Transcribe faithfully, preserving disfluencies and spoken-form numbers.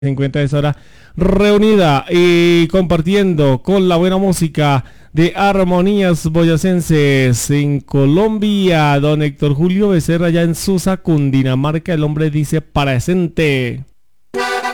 Se encuentra a esa hora reunida y compartiendo con la buena música de Armonías Boyacenses en Colombia. Don Héctor Julio Becerra, ya en Susa, Cundinamarca. El hombre dice presente.